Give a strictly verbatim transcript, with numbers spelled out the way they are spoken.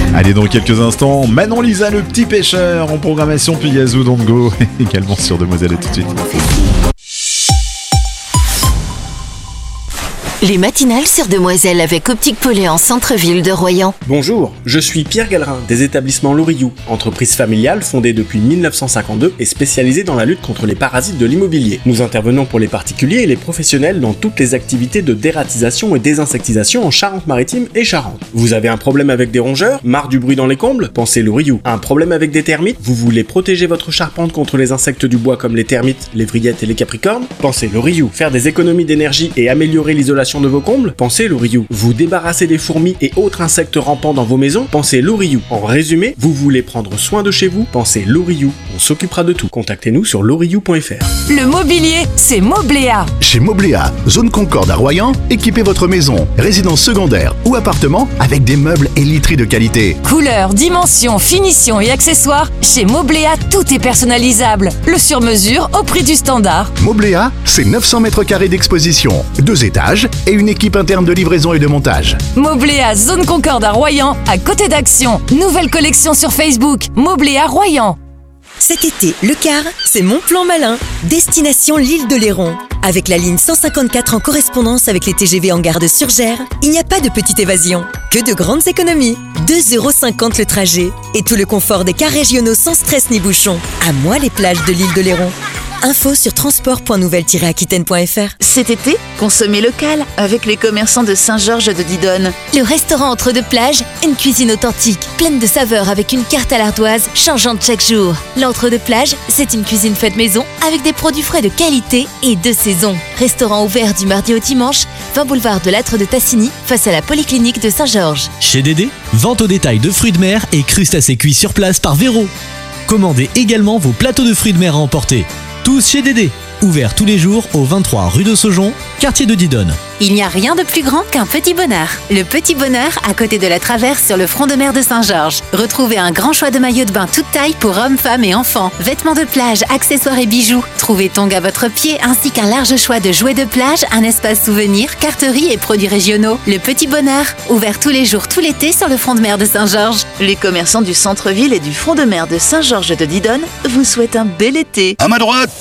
Allez, dans quelques instants, Manon Lisa, le petit pêcheur en programmation, puis Yazoo Don't Go également sur Demoiselle. À tout de suite. Les matinales sur Demoiselle avec Optique Polé en centre-ville de Royan. Bonjour, je suis Pierre Gallerin des établissements Loriou, entreprise familiale fondée depuis mille neuf cent cinquante-deux et spécialisée dans la lutte contre les parasites de l'immobilier. Nous intervenons pour les particuliers et les professionnels dans toutes les activités de dératisation et désinsectisation en Charente-Maritime et Charente. Vous avez un problème avec des rongeurs? Marre du bruit dans les combles? Pensez Loriou. Un problème avec des termites? Vous voulez protéger votre charpente contre les insectes du bois comme les termites, les vrillettes et les capricornes? Pensez Loriou. Faire des économies d'énergie et améliorer l'isolation de vos combles? Pensez Loriou. Vous débarrasser des fourmis et autres insectes rampants dans vos maisons? Pensez Loriou. En résumé, vous voulez prendre soin de chez vous? Pensez Loriou. On s'occupera de tout. Contactez-nous sur loriou point f r. Le mobilier, c'est Mobléa. Chez Mobléa, zone Concorde à Royan, équipez votre maison, résidence secondaire ou appartement avec des meubles et literie de qualité. Couleurs, dimensions, finitions et accessoires, chez Mobléa, tout est personnalisable. Le sur-mesure au prix du standard. Mobléa, c'est neuf cents mètres carrés d'exposition, deux étages et une équipe interne de livraison et de montage. Mobléa, zone Concorde à Royan, à côté d'Action. Nouvelle collection sur Facebook, Mobléa Royan. Cet été, le car, c'est mon plan malin. Destination l'île de Léron. Avec la ligne cent cinquante-quatre en correspondance avec les T G V en gare de Surgères, il n'y a pas de petite évasion, que de grandes économies. deux euros cinquante le trajet et tout le confort des cars régionaux sans stress ni bouchon. À moi les plages de l'île de Léron. Info sur transport point nouvelle tiret aquitaine point f r. Cet été, consommez local avec les commerçants de Saint-Georges de Didonne. Le restaurant Entre deux plages, une cuisine authentique, pleine de saveurs avec une carte à l'ardoise changeante chaque jour. L'Entre deux plages, c'est une cuisine faite maison avec des produits frais de qualité et de saison. Restaurant ouvert du mardi au dimanche, vingt boulevard de l'Âtre de Tassigny, face à la polyclinique de Saint-Georges. Chez Dédé, vente au détail de fruits de mer et crustacés cuits sur place par Véro. Commandez également vos plateaux de fruits de mer à emporter. Tous chez Dédé. Ouvert tous les jours au vingt-trois rue de Saujon, quartier de Didonne. Il n'y a rien de plus grand qu'un petit bonheur. Le petit bonheur à côté de la traverse sur le front de mer de Saint-Georges. Retrouvez un grand choix de maillots de bain toute taille pour hommes, femmes et enfants. Vêtements de plage, accessoires et bijoux. Trouvez tongs à votre pied ainsi qu'un large choix de jouets de plage, un espace souvenir, carterie et produits régionaux. Le petit bonheur, ouvert tous les jours tout l'été sur le front de mer de Saint-Georges. Les commerçants du centre-ville et du front de mer de Saint-Georges de Didonne vous souhaitent un bel été. À ma droite,